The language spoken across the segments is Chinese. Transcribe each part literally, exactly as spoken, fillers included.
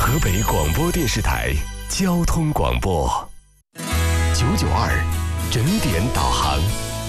河北广播电视台交通广播九九二整点导航。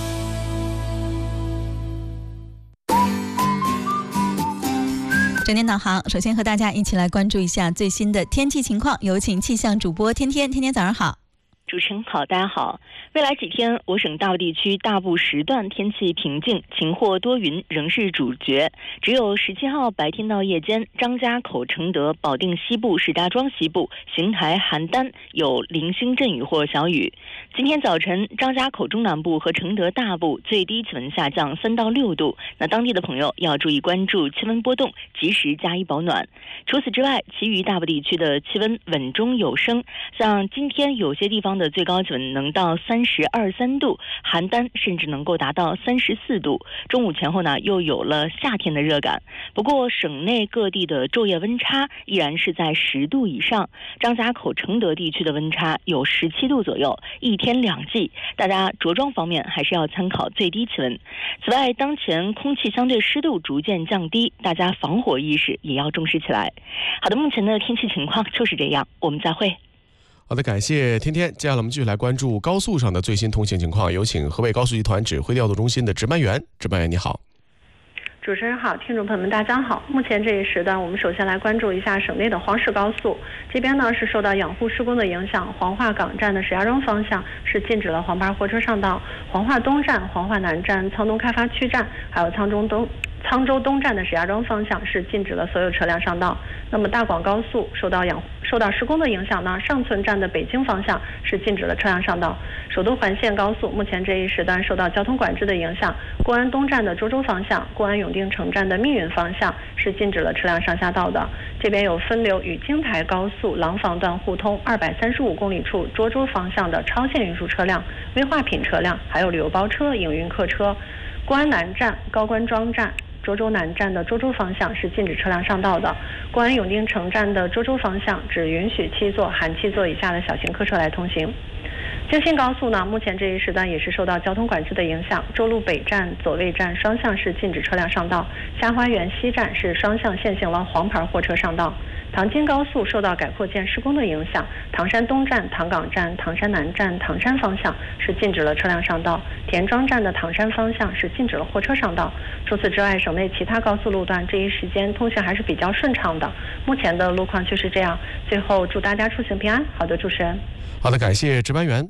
整点导航，首先和大家一起来关注一下最新的天气情况，有请气象主播天天。天天早上好。 主持人好，大家好。未来几天，我省大部地区大部时段天气平静，晴或多云仍是主角。只有十七号白天到夜间，张家口、承德、保定西部、石家庄西部、邢台、邯郸有零星阵雨或小雨。今天早晨，张家口中南部和承德大部最低气温下降三到六度，那当地的朋友要注意关注气温波动，及时加以保暖。除此之外，其余大部地区的气温稳中有升，像今天有些地方的最高气温能到三十二三度，邯郸甚至能够达到三十四度。中午前后呢，又有了夏天的热感。不过，省内各地的昼夜温差依然是在十度以上。张家口、承德地区的温差有十七度左右，一天两季。大家着装方面还是要参考最低气温。此外，当前空气相对湿度逐渐降低，大家防火意识也要重视起来。好的，目前的天气情况就是这样，我们再会。 好的，感谢天天。接下来我们继续来关注高速上的最新通行情况，有请河北高速集团指挥调度中心的值班员。值班员你好。 主持人好，听众朋友们大家好。目前这一时段，我们首先来关注一下省内的黄石高速。这边呢是受到养护施工的影响，黄化港站的石家庄方向是禁止了黄牌货车上道，黄化东站、黄化南站、沧东开发区站，还有沧州东沧州东站的石家庄方向是禁止了所有车辆上道。那么大广高速受到养受到施工的影响呢，上村站的北京方向是禁止了车辆上道。首都环线高速目前这一时段受到交通管制的影响，固安东站的涿州方向、固安永定城站的密云方向是禁止了车辆上下道的。这边有分流与京台高速廊坊段互通二百三十五公里处涿州方向的超限运输车辆、危化品车辆，还有旅游包车、营运客车。固安南站、高官庄站、涿州南站的涿州方向是禁止车辆上道的。固安永定城站的涿州方向只允许七座含七座以下的小型客车来通行。京新高速呢，目前这一时段也是受到交通管制的影响，周路北站、左卫站双向是禁止车辆上道，下花园西站是双向限行了黄牌货车上道。唐京高速受到改扩建施工的影响，唐山东站、唐岗站、唐山南站、唐山方向是禁止了车辆上道，田庄站的唐山方向是禁止了货车上道。除此之外，省内其他高速路段这一时间通行还是比较顺畅的，目前的路况就是这样。最后祝大家出行平安。好的，主持人。 好的，感谢值班员。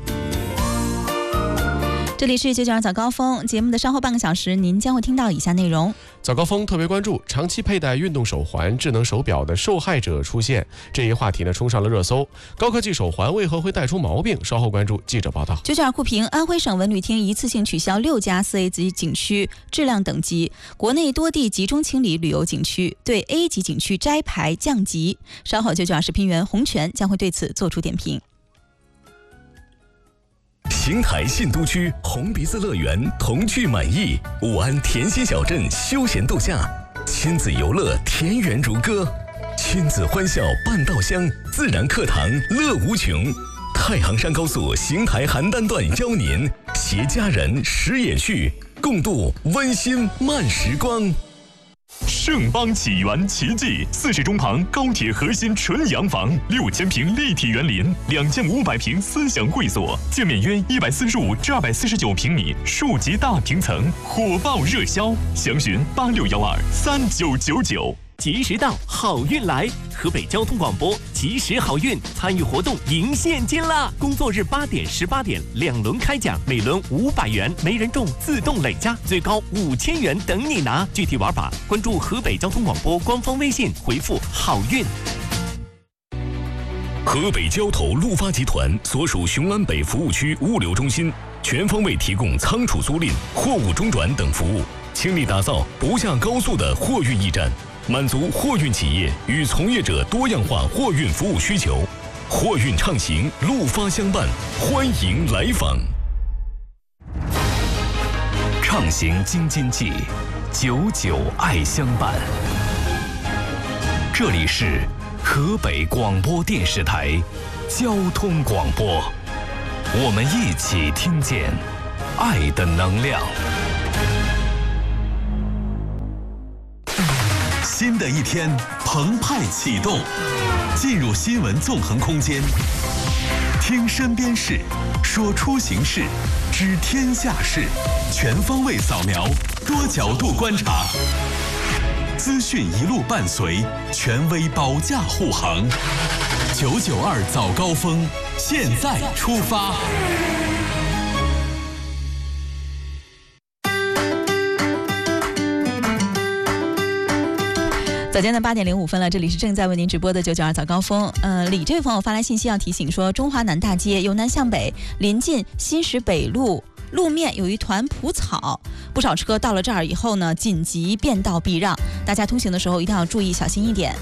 这里是九九二早高峰节目的稍后半个小时，您将会听到以下内容。 早高峰特别关注长期佩戴运动手环、智能手表的受害者出现，这一话题呢冲上了热搜。高科技手环为何会带出毛病？稍后关注记者报道。 九九二酷评：安徽省文旅厅一次性取消六家四 A 级景区质量等级，国内多地集中清理旅游景区，对 A 级景区摘牌降级。稍后九九二视频员洪泉将会对此做出点评。 邢台信都区红鼻子乐园童趣满意，武安甜心小镇休闲度假，亲子游乐田园如歌，亲子欢笑伴稻香，自然课堂乐无穷。太行山高速邢台邯郸段邀您携家人食野趣，共度温馨慢时光。 盛邦启源奇迹四世中旁高铁核心纯洋房，六千平立体园林，两千五百平思想会所，建面约一百四十五至二百四十九平米，数级大平层，火爆热销，详询八六幺二三九九九。 及时到，好运来！河北交通广播及时好运参与活动赢现金啦！工作日八点、十八点两轮开奖，每轮五百元，没人中自动累加，最高五千元等你拿。具体玩法关注河北交通广播官方微信，回复好运。 河北交投陆发集团所属雄安北服务区物流中心，全方位提供仓储租赁、货物中转等服务，倾力打造不下高速的货运驿站，满足货运企业与从业者多样化货运服务需求。货运畅行，陆发相伴，欢迎来访。畅行京津冀，久久爱相伴。这里是河北广播电视台交通广播，我们一起听见爱的能量。新的一天， 澎湃启动，进入新闻纵横空间，听身边事，说出行事，知天下事，全方位扫描，多角度观察，资讯一路伴随，权威保驾护航。九九二早高峰，现在出发。 早间的八点零五分了，这里是正在为您直播的九九二早高峰。呃，李这位朋友发来信息要提醒说，中华南大街由南向北临近新石北路路面有一团蒲草，不少车到了这儿以后呢，紧急变道避让，大家通行的时候一定要注意小心一点。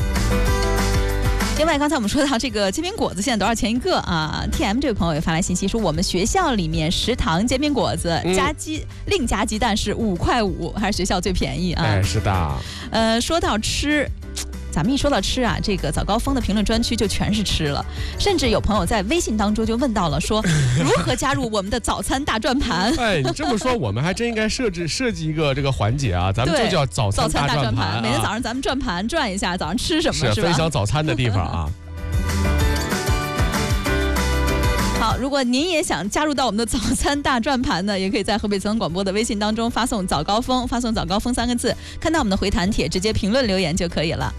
另外，刚才我们说到这个煎饼果子现在多少钱一个啊 ？T M 这位朋友也发来信息说，我们学校里面食堂煎饼果子加鸡、嗯、另加鸡蛋是五块五，还是学校最便宜啊？ 哎，是的。 呃，说到吃。咱们一说到吃啊，这个早高峰的评论专区就全是吃了，甚至有朋友在微信当中就问到了说，如何加入我们的早餐大转盘？ 哎，你这么说，我们还真应该设置设计一个这个环节啊，咱们就叫早餐大转盘。啊、 每天早上咱们转盘转一下，早上吃什么是吧？ 是分享早餐的地方啊。 好，如果您也想加入到我们的早餐大转盘呢，也可以在河北交通广播的微信当中发送早高峰，发送早高峰三个字，看到我们的回弹帖，直接评论留言就可以了。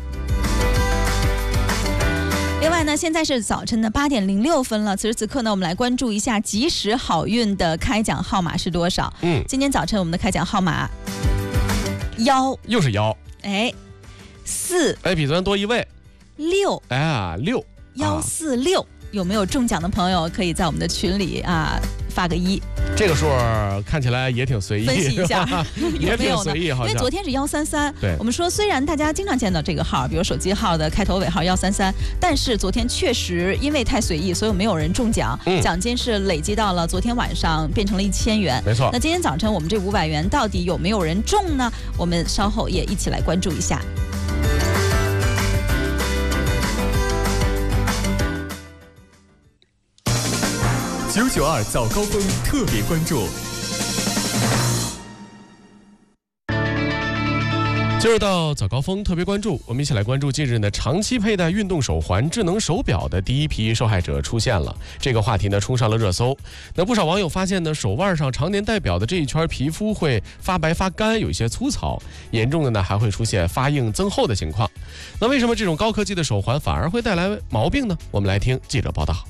另外呢，现在是早晨的八点零六分了。此时此刻呢，我们来关注一下吉时好运的开奖号码是多少？嗯，今天早晨我们的开奖号码幺， 又是幺， 哎，四， 哎，比昨天多一位， 六， 哎呀，六， 幺四六，有没有中奖的朋友可以在我们的群里啊发个一。 这个数看起来也挺随意， 分析一下也挺随意，好像。 因为昨天是幺三三， 对， 我们说虽然大家经常见到这个号，比如手机号的开头尾号幺三三，但是昨天确实因为太随意，所以没有人中奖，嗯、奖金是累积到了昨天晚上变成了一千元， 没错。 那今天早晨我们这五百元到底有没有人中呢？我们稍后也一起来关注一下。 九九二早高峰特别关注。 进入到早高峰特别关注，我们一起来关注近日呢，长期佩戴运动手环、智能手表的第一批受害者出现了。这个话题呢冲上了热搜。那不少网友发现呢，手腕上常年代表的这一圈皮肤会发白发干，有一些粗糙，严重的呢还会出现发硬增厚的情况。那为什么这种高科技的手环反而会带来毛病呢？我们来听记者报道。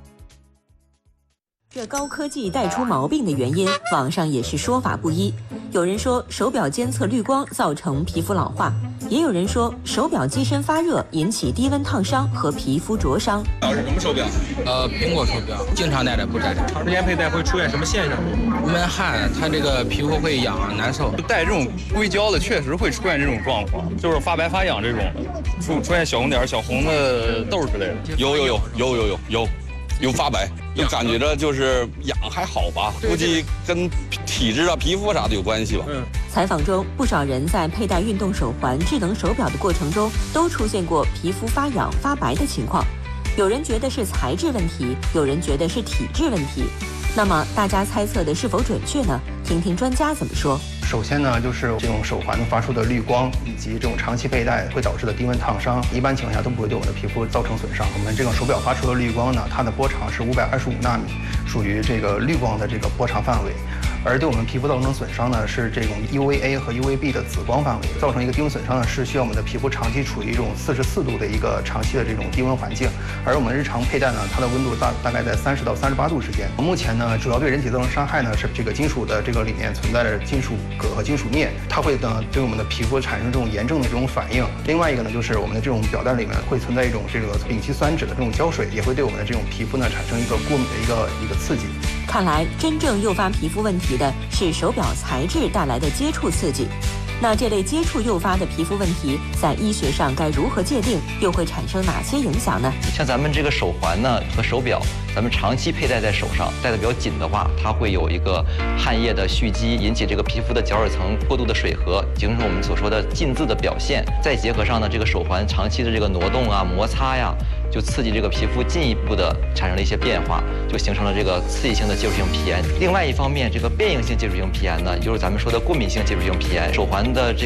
这高科技带出毛病的原因，网上也是说法不一。有人说手表监测绿光造成皮肤老化，也有人说手表机身发热引起低温烫伤和皮肤灼伤。 是什么手表？ 呃，苹果手表，经常戴着不戴着。 长时间佩戴会出现什么现象？ 闷汗，它这个皮肤会痒难受。 戴这种硅胶的确实会出现这种状况，就是发白发痒这种的，出出现小红点、小红的痘之类的。 有有有有有有有。有发白，就感觉着就是痒还好吧，估计跟体质啊、皮肤啥的有关系吧。嗯。 采访中，不少人在佩戴运动手环、智能手表的过程中，都出现过皮肤发痒、发白的情况。有人觉得是材质问题，有人觉得是体质问题。那么，大家猜测的是否准确呢？听听专家怎么说。 首先呢，就是这种手环发出的绿光以及这种长期佩戴会导致的低温烫伤，一般情况下都不会对我们的皮肤造成损伤。我们这个手表发出的绿光呢，它的波长是五百二十五纳米，属于这个绿光的这个波长范围。而对我们皮肤造成损伤呢，是这种 U V A 和 U V B 的紫光范围。造成一个低温损伤呢，是需要我们的皮肤长期处于一种四十四度的一个长期的这种低温环境。而我们日常佩戴呢，它的温度大大概在三十到三十八度之间。目前呢，主要对人体造成伤害呢，是这个金属的这个里面存在着金属铬和金属镍，它会呢对我们的皮肤产生这种炎症的这种反应。另外一个呢，就是我们的这种表带里面会存在一种这个丙烯酸酯的这种胶水，也会对我们的这种皮肤呢产生一个过敏的一个一个刺激。 看来真正诱发皮肤问题的是手表材质带来的接触刺激。那这类接触诱发的皮肤问题，在医学上该如何界定，又会产生哪些影响呢？ 像咱们这个手环呢和手表，咱们长期佩戴在手上，戴得比较紧的话，它会有一个汗液的蓄积，引起这个皮肤的角质层过度的水合，形成我们所说的浸渍的表现。再结合上呢，这个手环长期的这个挪动啊、摩擦呀，就刺激这个皮肤进一步的产生了一些变化，就形成了这个刺激性的接触性皮炎。另外一方面，这个变应性接触性皮炎呢，也就是咱们说的过敏性接触性皮炎，手环的这